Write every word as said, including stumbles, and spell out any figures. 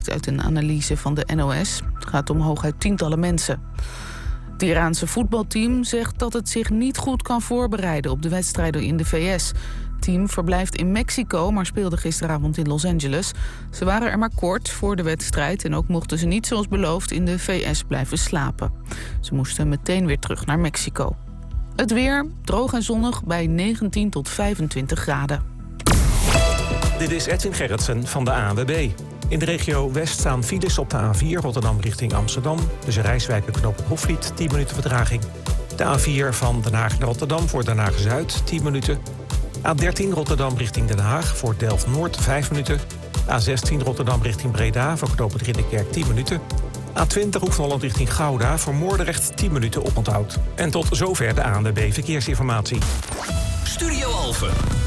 blijkt uit een analyse van de N O S. Het gaat om hooguit tientallen mensen. Het Iraanse voetbalteam zegt dat het zich niet goed kan voorbereiden op de wedstrijden in de V S. Het team verblijft in Mexico, maar speelde gisteravond in Los Angeles. Ze waren er maar kort voor de wedstrijd en ook mochten ze niet zoals beloofd in de V S blijven slapen. Ze moesten meteen weer terug naar Mexico. Het weer, droog en zonnig bij negentien tot vijfentwintig graden. Dit is Edwin Gerritsen van de A N W B. In de regio West staan files op de A vier Rotterdam richting Amsterdam. Tussen Rijswijk en Knoop Hofvliet, tien minuten vertraging. De A vier van Den Haag naar Rotterdam voor Den Haag Zuid, tien minuten. A dertien Rotterdam richting Den Haag voor Delft-Noord, vijf minuten. A zestien Rotterdam richting Breda voor Knoop het Ridderkerk, tien minuten. A twintig Hoek van Holland richting Gouda voor Moordrecht, tien minuten oponthoud. En tot zover de A N W B Verkeersinformatie. Studio Alphen.